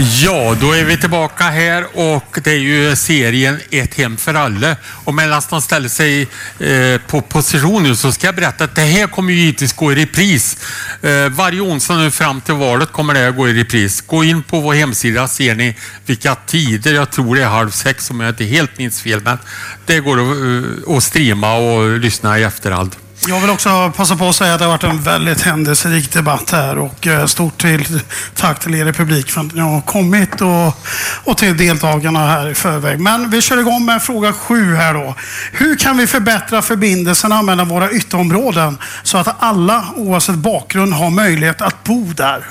Ja, då är vi tillbaka här och det är ju serien Ett hem för alla. Och medan de ställer sig på position nu så ska jag berätta att det här kommer ju givetvis gå i repris. Varje onsdag nu fram till valet kommer det att gå i repris. Gå in på vår hemsida, ser ni vilka tider. Jag tror det är 5:30 om jag inte helt minns fel, men det går att streama och lyssna i efterhand. Jag vill också passa på att säga att det har varit en väldigt händelserik debatt här och stort tack till er i publik för att ni har kommit och till deltagarna här i förväg. Men vi kör igång med fråga 7 här då. Hur kan vi förbättra förbindelserna mellan våra ytterområden så att alla oavsett bakgrund har möjlighet att bo där?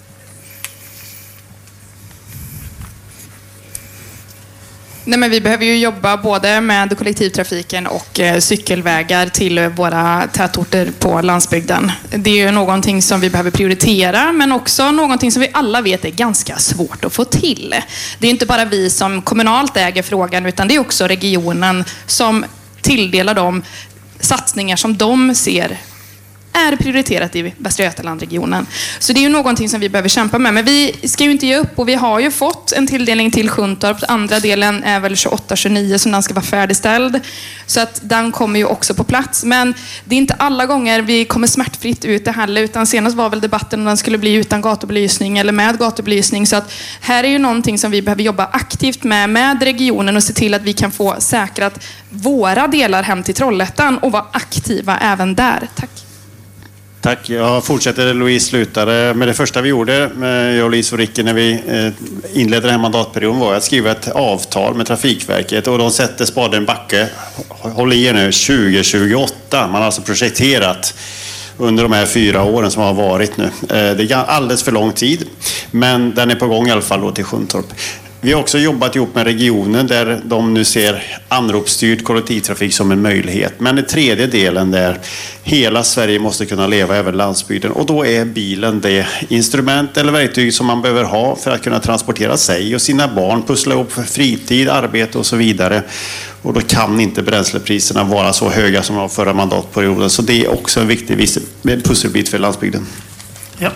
Nej, men vi behöver ju jobba både med kollektivtrafiken och cykelvägar till våra tätorter på landsbygden. Det är ju någonting som vi behöver prioritera, men också någonting som vi alla vet är ganska svårt att få till. Det är inte bara vi som kommunalt äger frågan, utan det är också regionen som tilldelar de satsningar som de ser är prioriterat i Västra Götaland-regionen. Så det är ju någonting som vi behöver kämpa med. Men vi ska ju inte ge upp och vi har ju fått en tilldelning till Sjuntorp. Andra delen är väl 28-29 som den ska vara färdigställd. Så att den kommer ju också på plats. Men det är inte alla gånger vi kommer smärtfritt ut det heller. Utan senast var väl debatten om den skulle bli utan gatubelysning eller med gatubelysning. Så att här är ju någonting som vi behöver jobba aktivt med regionen och se till att vi kan få säkrat våra delar hem till Trollhättan och vara aktiva även där. Tack. Tack. Jag fortsätter, Louise slutade med det första vi gjorde, jag och Louise och Rikke, när vi inledde den här mandatperioden var att skriva ett avtal med Trafikverket och de sätter spaden backe, håll i er nu, 2028. Man har alltså projekterat under de här 4 åren som har varit nu. Det är alldeles för lång tid, men den är på gång i alla fall då till Sjuntorp. Vi har också jobbat ihop med regionen där de nu ser anropsstyrd kollektivtrafik som en möjlighet. Men den tredje delen där hela Sverige måste kunna leva över landsbygden. Och då är bilen det instrument eller verktyg som man behöver ha för att kunna transportera sig och sina barn, pussla ihop fritid, arbete och så vidare. Och då kan inte bränslepriserna vara så höga som de var förra mandatperioden. Så det är också en viktig pusselbit för landsbygden. Ja.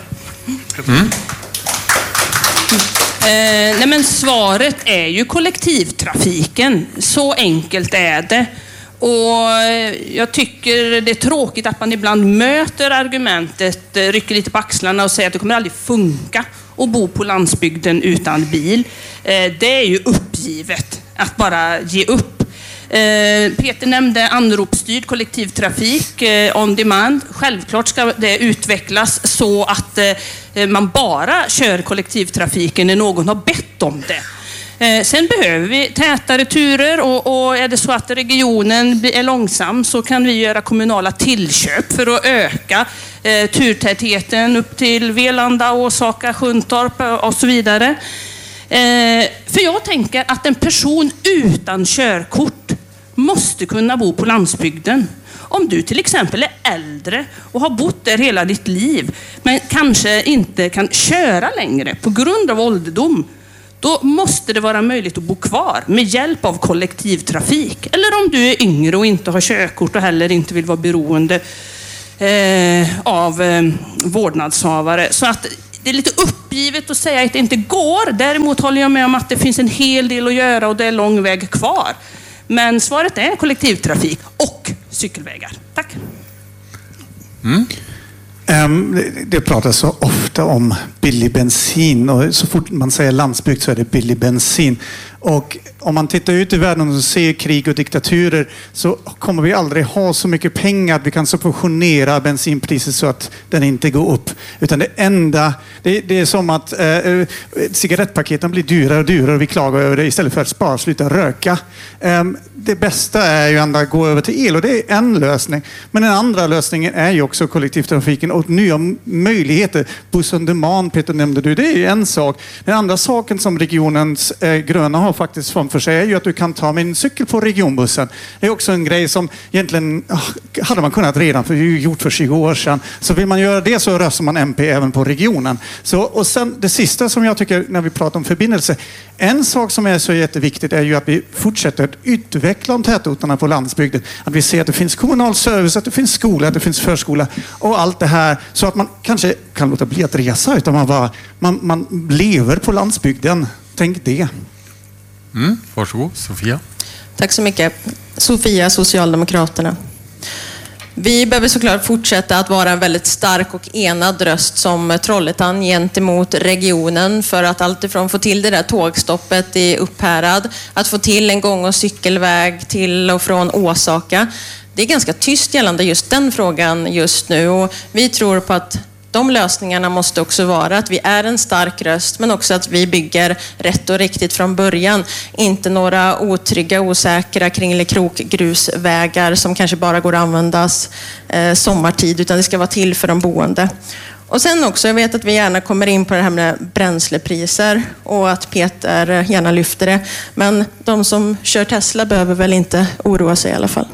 Nej, men svaret är ju kollektivtrafiken. Så enkelt är det. Och jag tycker det är tråkigt att man ibland möter argumentet, rycker lite på axlarna och säger att det kommer aldrig funka att bo på landsbygden utan bil. Det är ju uppgivet att bara ge upp. Peter nämnde anropsstyrd kollektivtrafik on demand. Självklart ska det utvecklas så att man bara kör kollektivtrafiken när någon har bett om det. Sen behöver vi tätare turer och är det så att regionen är långsam så kan vi göra kommunala tillköp för att öka turtätheten upp till Velanda, Åsaka, Sjuntorp och så vidare. För jag tänker att en person utan körkort måste kunna bo på landsbygden. Om du till exempel är äldre och har bott där hela ditt liv men kanske inte kan köra längre på grund av ålderdom, då måste det vara möjligt att bo kvar med hjälp av kollektivtrafik. Eller om du är yngre och inte har körkort och heller inte vill vara beroende av vårdnadshavare. Så att det är lite uppgivet att säga att det inte går. Däremot håller jag med om att det finns en hel del att göra och det är lång väg kvar. Men svaret är kollektivtrafik och cykelvägar. Tack. Det pratas så ofta om billig bensin och så fort man säger landsbygd så är det billig bensin. Och om man tittar ut i världen och ser krig och diktaturer så kommer vi aldrig ha så mycket pengar att vi kan subventionera bensinpriset så att den inte går upp. Utan det är som att cigarettpaketen blir dyrare och dyrare och vi klagar över det istället för att spara, sluta röka. Det bästa är ju att gå över till el och det är en lösning. Men den andra lösningen är ju också kollektivtrafiken och nya möjligheter. Buss on demand, Peter nämnde du, det är en sak. Den andra saken som regionens gröna har har faktiskt framför sig är ju att du kan ta min cykel på regionbussen. Det är också en grej som egentligen hade man kunnat redan gjort för 20 år sedan. Så vill man göra det så röstar man MP även på regionen. Så, och sen det sista som jag tycker när vi pratar om förbindelse. En sak som är så jätteviktigt är ju att vi fortsätter att utveckla de tätorterna på landsbygden. Att vi ser att det finns kommunal service, att det finns skola, att det finns förskola och allt det här. Så att man kanske kan låta bli att resa utan man lever på landsbygden. Tänk det. Varsågod, Sofia. Tack så mycket. Sofia, Socialdemokraterna. Vi behöver såklart fortsätta att vara en väldigt stark och enad röst som Trollhättan gentemot regionen för att alltifrån få till det där tågstoppet i Upphärad, att få till en gång- och cykelväg till och från Åsaka. Det är ganska tyst gällande just den frågan just nu och vi tror på att de lösningarna måste också vara att vi är en stark röst men också att vi bygger rätt och riktigt från början. Inte några otrygga, osäkra kringelikrokgrusvägar som kanske bara går att användas sommartid utan det ska vara till för de boende. Och sen också, jag vet att vi gärna kommer in på det här med bränslepriser och att Peter gärna lyfter det. Men de som kör Tesla behöver väl inte oroa sig i alla fall.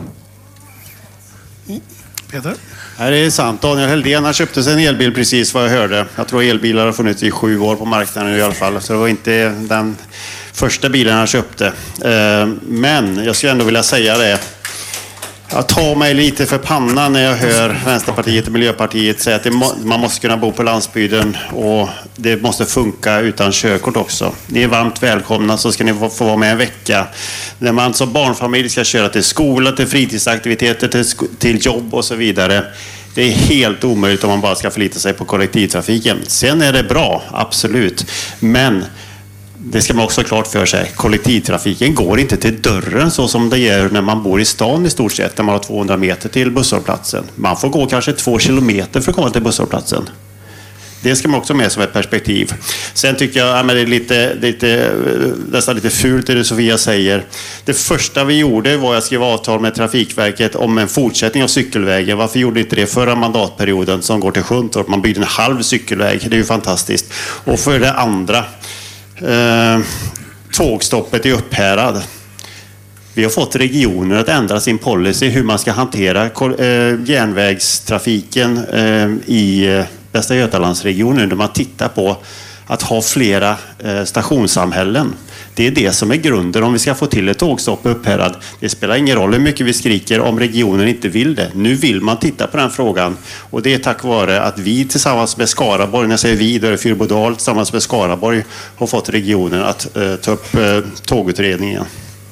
Peter? Ja, det är sant. Daniel Heldén, han köpte sig en elbil precis vad jag hörde. Jag tror elbilar har funnits i 7 år på marknaden i alla fall. Så det var inte den första bilen han köpte. Men jag skulle ändå vilja säga det. Jag tar mig lite för pannan när jag hör Vänsterpartiet och Miljöpartiet säga att man måste kunna bo på landsbygden och det måste funka utan körkort också. Ni är varmt välkomna så ska ni få vara med en vecka. När man som barnfamilj ska köra till skola, till fritidsaktiviteter, till jobb och så vidare. Det är helt omöjligt om man bara ska förlita sig på kollektivtrafiken. Sen är det bra, absolut. Men det ska man också ha klart för sig. Kollektivtrafiken går inte till dörren så som det gör när man bor i stan i stort sett. Där man har 200 meter till busshållplatsen. Man får gå kanske 2 kilometer för att komma till busshållplatsen. Det ska man också med som ett perspektiv. Sen tycker jag att det är nästan lite fult det Sofia säger. Det första vi gjorde var att skriva avtal med Trafikverket om en fortsättning av cykelvägen. Varför gjorde inte det förra mandatperioden som går till Sjuntorp? Man byggde en halv cykelväg. Det är ju fantastiskt. Och för det andra, tågstoppet i Upphärad. Vi har fått regioner att ändra sin policy hur man ska hantera järnvägstrafiken i Västra Götalandsregionen där man tittar på att ha flera stationssamhällen. Det är det som är grunden om vi ska få till ett tågstopp i Upphärad. Det spelar ingen roll hur mycket vi skriker om regionen inte vill det. Nu vill man titta på den frågan och det är tack vare att vi tillsammans med Skaraborg, när jag säger vi, då är det Fyrbodal tillsammans med Skaraborg har fått regionen att ta upp tågutredningen.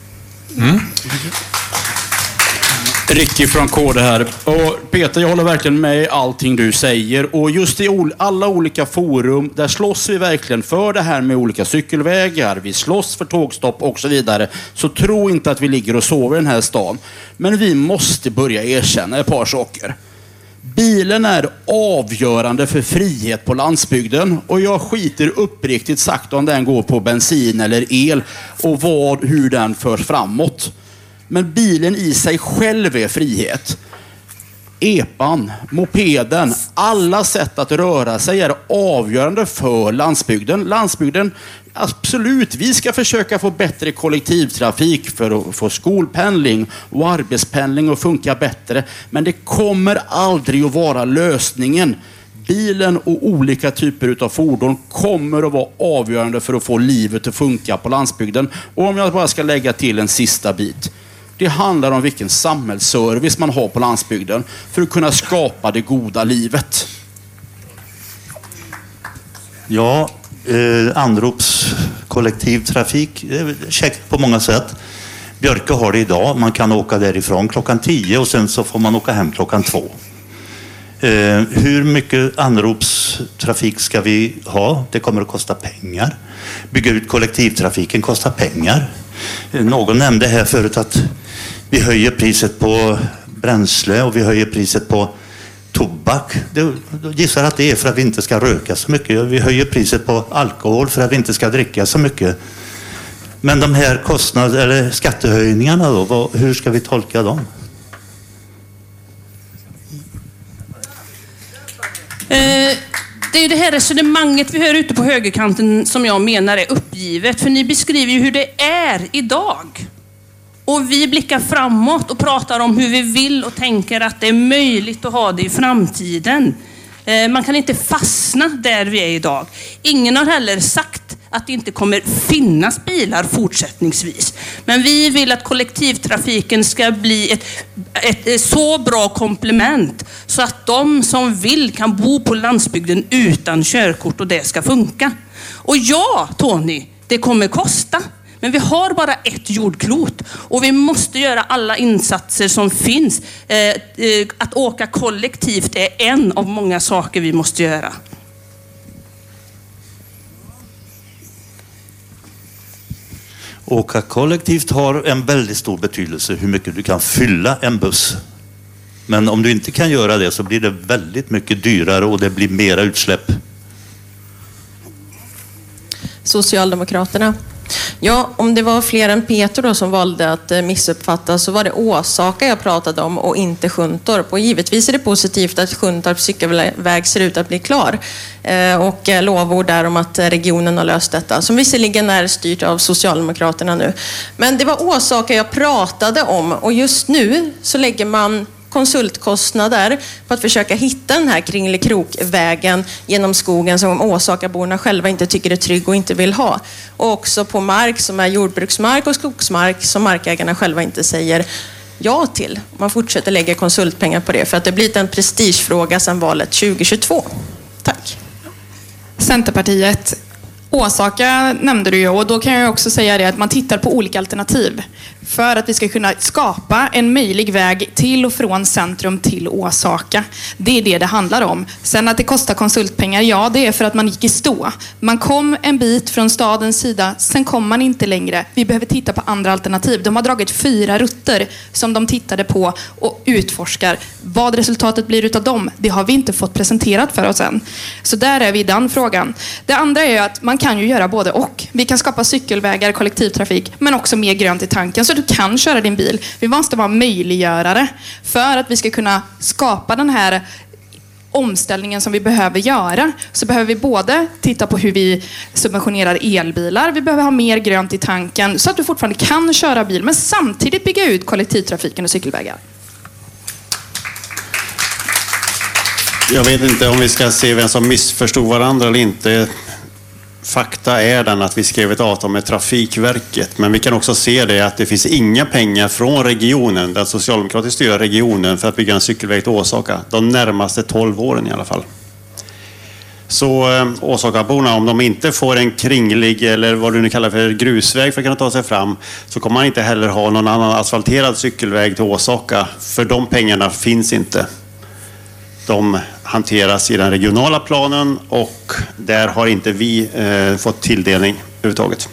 Ricky från KD här. Och Peter, jag håller verkligen med i allting du säger. Och just i alla olika forum, där slåss vi verkligen för det här med olika cykelvägar. Vi slåss för tågstopp och så vidare. Så tro inte att vi ligger och sover i den här stan. Men vi måste börja erkänna ett par saker. Bilen är avgörande för frihet på landsbygden. Och jag skiter uppriktigt sagt om den går på bensin eller el. Och hur den förs framåt. Men bilen i sig själv är frihet. Epan, mopeden, alla sätt att röra sig är avgörande för landsbygden. Landsbygden, absolut, vi ska försöka få bättre kollektivtrafik för att få skolpendling och arbetspendling att funka bättre. Men det kommer aldrig att vara lösningen. Bilen och olika typer av fordon kommer att vara avgörande för att få livet att funka på landsbygden. Och om jag bara ska lägga till en sista bit. Det handlar om vilken samhällsservice man har på landsbygden för att kunna skapa det goda livet. Ja, Anrops kollektivtrafik är käckt på många sätt. Björke har det idag. Man kan åka därifrån klockan 10 och sen så får man åka hem klockan 2. Hur mycket anropstrafik ska vi ha? Det kommer att kosta pengar. Bygga ut kollektivtrafiken kostar pengar. Någon nämnde här förut att vi höjer priset på bränsle och vi höjer priset på tobak. Jag gissar att det är för att vi inte ska röka så mycket. Vi höjer priset på alkohol för att vi inte ska dricka så mycket. Men de här eller skattehöjningarna då, hur ska vi tolka dem? Det är ju det här resonemanget vi hör ute på högerkanten som jag menar är uppgivet. För ni beskriver ju hur det är idag. Och vi blickar framåt och pratar om hur vi vill och tänker att det är möjligt att ha det i framtiden. Man kan inte fastna där vi är idag. Ingen har heller sagt att det inte kommer finnas bilar fortsättningsvis. Men vi vill att kollektivtrafiken ska bli ett så bra komplement så att de som vill kan bo på landsbygden utan körkort och det ska funka. Och ja, Tony, det kommer kosta. Men vi har bara ett jordklot och vi måste göra alla insatser som finns. Att åka kollektivt är en av många saker vi måste göra. Åka kollektivt har en väldigt stor betydelse hur mycket du kan fylla en buss. Men om du inte kan göra det så blir det väldigt mycket dyrare och det blir mera utsläpp. Socialdemokraterna. Ja, om det var fler än Peter då som valde att missuppfatta så var det Åsaka jag pratade om och inte Sjuntorp. Och givetvis är det positivt att Sjuntorps cykelväg ser ut att bli klar. Och lovord där om att regionen har löst detta. Som visserligen är styrt av Socialdemokraterna nu. Men det var Åsaka jag pratade om och just nu så lägger man konsultkostnader på att försöka hitta den här kringelikrokvägen genom skogen som Åsakaborna själva inte tycker är trygg och inte vill ha. Och också på mark som är jordbruksmark och skogsmark som markägarna själva inte säger ja till. Man fortsätter lägga konsultpengar på det för att det blir en prestigefråga sedan valet 2022. Tack. Centerpartiet. Åsaka nämnde du ju och då kan jag också säga det att man tittar på olika alternativ för att vi ska kunna skapa en möjlig väg till och från centrum till Åsaka. Det är det handlar om. Sen att det kostar konsultpengar, ja det är för att man gick i stå. Man kom en bit från stadens sida, sen kom man inte längre. Vi behöver titta på andra alternativ. De har dragit 4 rutter som de tittade på och utforskar. Vad resultatet blir utav dem, det har vi inte fått presenterat för oss än. Så där är vi i den frågan. Det andra är att man kan ju göra både och. Vi kan skapa cykelvägar, kollektivtrafik, men också mer grönt i tanken så du kan köra din bil. Vi måste vara möjliggörare för att vi ska kunna skapa den här omställningen som vi behöver göra. Så behöver vi både titta på hur vi subventionerar elbilar, vi behöver ha mer grönt i tanken så att du fortfarande kan köra bil men samtidigt bygga ut kollektivtrafiken och cykelvägar. Jag vet inte om vi ska se vem som missförstod varandra eller inte. Fakta är den att vi skrev ett avtal med Trafikverket, men vi kan också se det att det finns inga pengar från regionen, den socialdemokratiskt styrda regionen, för att bygga en cykelväg till Åsaka. De närmaste 12 åren i alla fall. Så Åsakaborna, om de inte får en kringlig eller vad du nu kallar för grusväg för att kunna ta sig fram, så kommer man inte heller ha någon annan asfalterad cykelväg till Åsaka, för de pengarna finns inte. De hanteras i den regionala planen och där har inte vi fått tilldelning överhuvudtaget.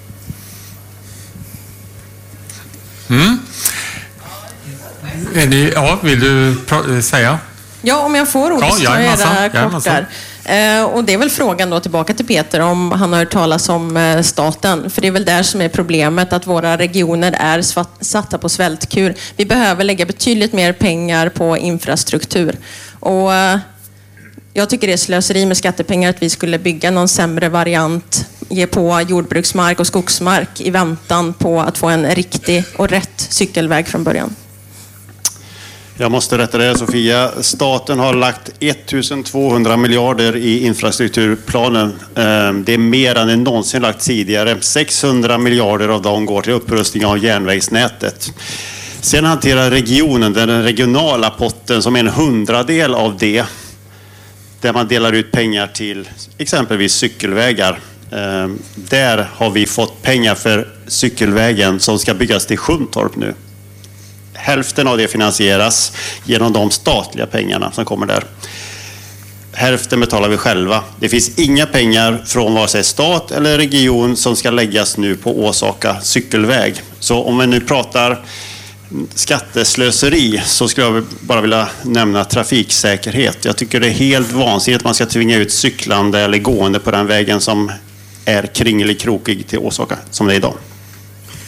Ja, vill du säga? Ja, om jag får ordet så är det kort där. Och det är väl frågan då tillbaka till Peter om han har hört talas om staten. För det är väl där som är problemet, att våra regioner är satta på svältkur. Vi behöver lägga betydligt mer pengar på infrastruktur. Och jag tycker det är slöseri med skattepengar att vi skulle bygga någon sämre variant, ge på jordbruksmark och skogsmark i väntan på att få en riktig och rätt cykelväg från början. Jag måste rätta det, Sofia. Staten har lagt 1200 miljarder i infrastrukturplanen. Det är mer än det någonsin lagt tidigare. 600 miljarder av dem går till upprustning av järnvägsnätet. Sen hanterar regionen den regionala potten som är en 100-del av det. Där man delar ut pengar till exempelvis cykelvägar. Där har vi fått pengar för cykelvägen som ska byggas till Sjuntorp nu. Hälften av det finansieras genom de statliga pengarna som kommer där. Hälften betalar vi själva. Det finns inga pengar från vare sig stat eller region som ska läggas nu på Åsaka cykelväg. Så om vi nu pratar skatteslöseri så skulle jag bara vilja nämna trafiksäkerhet. Jag tycker det är helt vansinnigt att man ska tvinga ut cyklande eller gående på den vägen som är kringelig krokig till Åsaka som det är idag.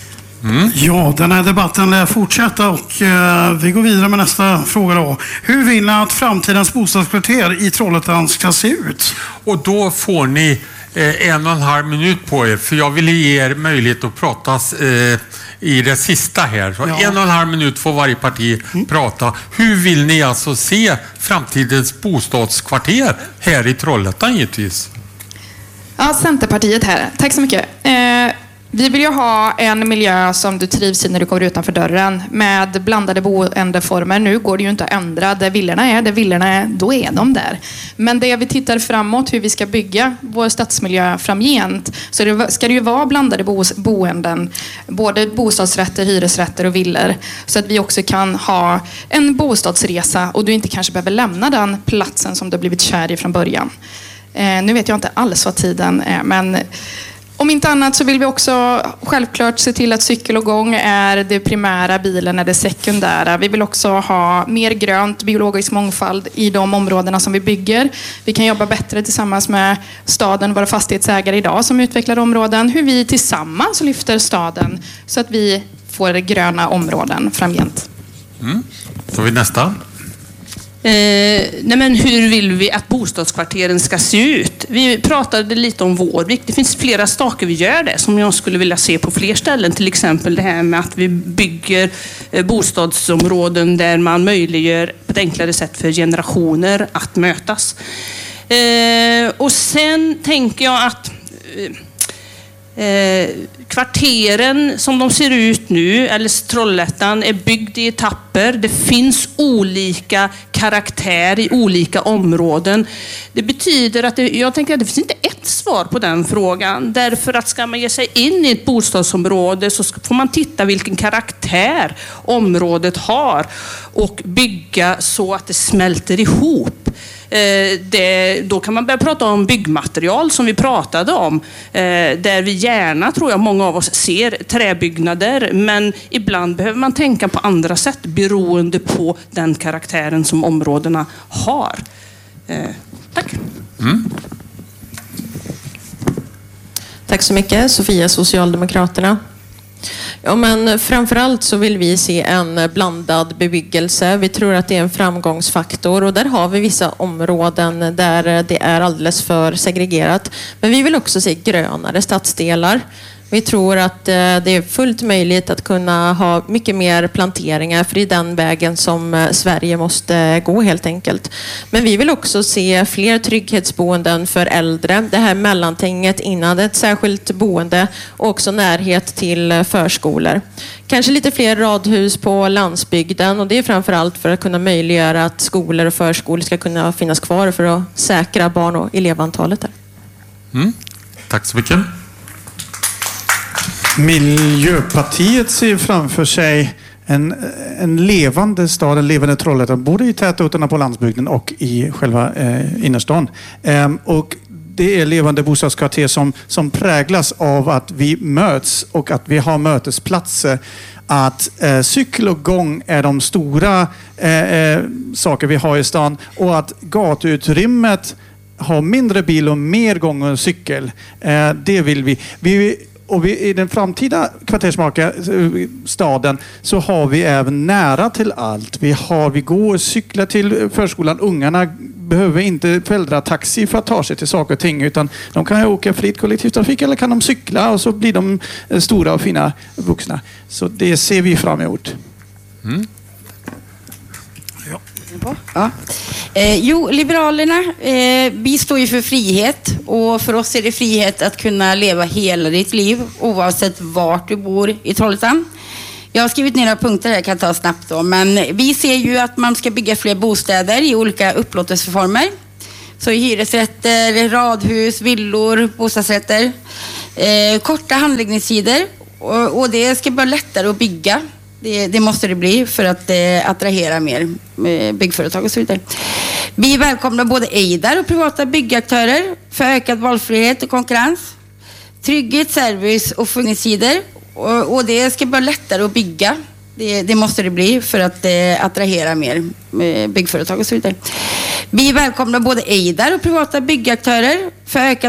Ja, den här debatten lär fortsätta och vi går vidare med nästa fråga då. Hur vill ni att framtidens bostadskvarter i Trollhättan ska se ut? Och då får ni 1,5 minut på er, för jag vill ge er möjlighet att prata i det sista här. Så 1,5 minut får varje parti prata. Hur vill ni alltså se framtidens bostadskvarter här i Trollhättan givetvis? Ja, Centerpartiet här. Tack så mycket. Vi vill ju ha en miljö som du trivs i när du kommer utanför dörren med blandade boendeformer. Nu går det ju inte att ändra. Där villorna är, då är de där. Men det vi tittar framåt, hur vi ska bygga vår stadsmiljö framgent, så ska det ju vara blandade boenden. Både bostadsrätter, hyresrätter och villor. Så att vi också kan ha en bostadsresa och du inte kanske behöver lämna den platsen som du har blivit kär i från början. Nu vet jag inte alls vad tiden är, men om inte annat så vill vi också självklart se till att cykel och gång är det primära, bilen är det sekundära. Vi vill också ha mer grönt, biologisk mångfald i de områdena som vi bygger. Vi kan jobba bättre tillsammans med staden, våra fastighetsägare idag som utvecklar områden. Hur vi tillsammans lyfter staden så att vi får gröna områden framgent. Så har vi nästa. Nej, men hur vill vi att bostadskvarteren ska se ut? Vi pratade lite om Vårvik. Det finns flera saker vi gör det som jag skulle vilja se på fler ställen. Till exempel det här med att vi bygger bostadsområden där man möjliggör på ett enklare sätt för generationer att mötas. Och sen tänker jag att kvarteren som de ser ut nu, eller Trollhättan, är byggd i etapper. Det finns olika karaktär i olika områden. Det betyder att jag tänker att det finns inte ett svar på den frågan. Därför att ska man ge sig in i ett bostadsområde så får man titta vilken karaktär området har och bygga så att det smälter ihop. Då kan man börja prata om byggmaterial som vi pratade om. Där vi gärna, tror jag, många av oss ser träbyggnader. Men ibland behöver man tänka på andra sätt beroende på den karaktären som områdena har. Tack. Tack så mycket. Sofia, Socialdemokraterna. Ja, men framförallt så vill vi se en blandad bebyggelse. Vi tror att det är en framgångsfaktor och där har vi vissa områden där det är alldeles för segregerat. Men vi vill också se grönare stadsdelar. Vi tror att det är fullt möjligt att kunna ha mycket mer planteringar, för det är den vägen som Sverige måste gå helt enkelt. Men vi vill också se fler trygghetsboenden för äldre. Det här mellantänget innan ett särskilt boende och också närhet till förskolor. Kanske lite fler radhus på landsbygden, och det är framförallt för att kunna möjliggöra att skolor och förskolor ska kunna finnas kvar för att säkra barn- och elevantalet där. Tack så mycket. Miljöpartiet ser framför sig en levande stad, en levande Trollhättan, både i tätorterna på landsbygden och i själva innerstan. Och det är levande bostadskvarter som präglas av att vi möts och att vi har mötesplatser. Att cykel och gång är de stora saker vi har i stan, och att gatuutrymmet har mindre bil och mer gång och cykel. Det vill vi. Och i den framtida kvartersstaden så har vi även nära till allt. Vi går och cyklar till förskolan. Ungarna behöver inte föräldrataxi för att ta sig till saker och ting, utan de kan åka fritt kollektivtrafik eller kan de cykla, och så blir de stora och fina vuxna. Så det ser vi fram emot. Ja. Liberalerna, vi står ju för frihet, och för oss är det frihet att kunna leva hela ditt liv oavsett vart du bor i Trollhättan. Jag har skrivit ner några punkter här, jag kan ta snabbt då, men vi ser ju att man ska bygga fler bostäder i olika upplåtelseformer. Så i hyresrätter, radhus, villor, bostadsrätter. Korta handläggningstider, och det ska bli lättare att bygga. Det måste det bli för att attrahera mer byggföretag och så vidare. Vi välkomnar både ejdar och privata byggaktörer för ökad valfrihet och konkurrens. Trygghet, service och funktionssidor. Och det ska bli lättare att bygga. Det måste det bli för att attrahera mer byggföretag och så vidare. Vi välkomnar både ejdar och privata byggaktörer för ökad